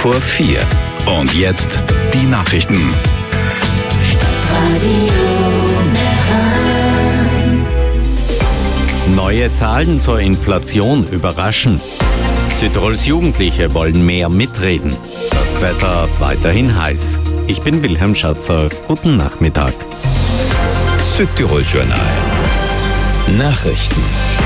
4:15. Und jetzt die Nachrichten. Neue Zahlen zur Inflation überraschen. Südtirols Jugendliche wollen mehr mitreden. Das Wetter weiterhin heiß. Ich bin Wilhelm Schatzer. Guten Nachmittag. Südtirol Journal. Nachrichten.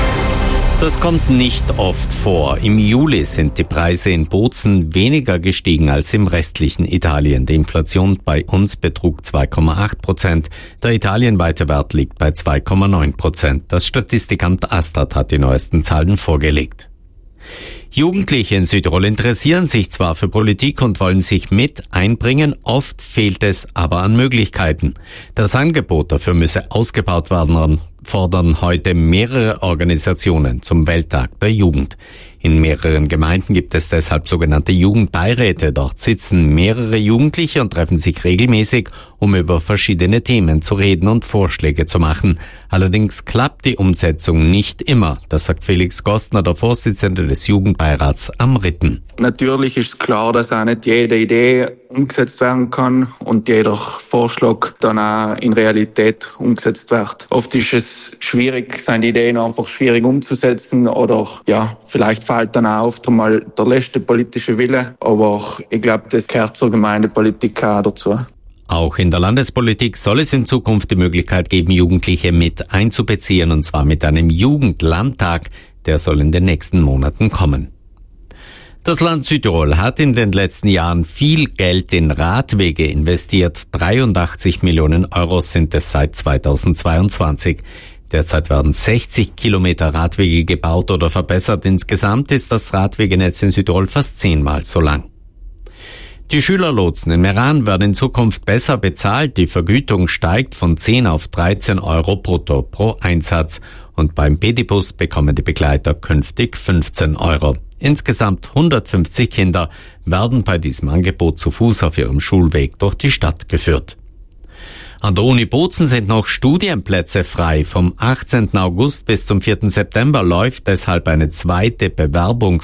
Das kommt nicht oft vor. Im Juli sind die Preise in Bozen weniger gestiegen als im restlichen Italien. Die Inflation bei uns betrug 2,8%. Der italienweite Wert liegt bei 2,9%. Das Statistikamt Astat hat die neuesten Zahlen vorgelegt. Jugendliche in Südtirol interessieren sich zwar für Politik und wollen sich mit einbringen, oft fehlt es aber an Möglichkeiten. Das Angebot dafür müsse ausgebaut werden, fordern heute mehrere Organisationen zum Welttag der Jugend. In mehreren Gemeinden gibt es deshalb sogenannte Jugendbeiräte. Dort sitzen mehrere Jugendliche und treffen sich regelmäßig, um über verschiedene Themen zu reden und Vorschläge zu machen. Allerdings klappt die Umsetzung nicht immer. Das sagt Felix Gostner, der Vorsitzende des Jugendbeirats am Ritten. Natürlich ist klar, dass auch nicht jede Idee umgesetzt werden kann und jeder Vorschlag dann auch in Realität umgesetzt wird. Oft ist es schwierig, seine Ideen einfach schwierig umzusetzen oder vielleicht fehlt dann auch oft einmal der letzte politische Wille. Aber ich glaube, das gehört zur Gemeindepolitik auch dazu. Auch in der Landespolitik soll es in Zukunft die Möglichkeit geben, Jugendliche mit einzubeziehen, und zwar mit einem Jugendlandtag. Der soll in den nächsten Monaten kommen. Das Land Südtirol hat in den letzten Jahren viel Geld in Radwege investiert. 83 Millionen Euro sind es seit 2022. Derzeit werden 60 Kilometer Radwege gebaut oder verbessert. Insgesamt ist das Radwegenetz in Südtirol fast 10-mal so lang. Die Schülerlotsen in Meran werden in Zukunft besser bezahlt. Die Vergütung steigt von 10 auf 13 Euro brutto pro Einsatz. Und beim Pedibus bekommen die Begleiter künftig 15 Euro. Insgesamt 150 Kinder werden bei diesem Angebot zu Fuß auf ihrem Schulweg durch die Stadt geführt. An der Uni Bozen sind noch Studienplätze frei. Vom 18. August bis zum 4. September läuft deshalb eine zweite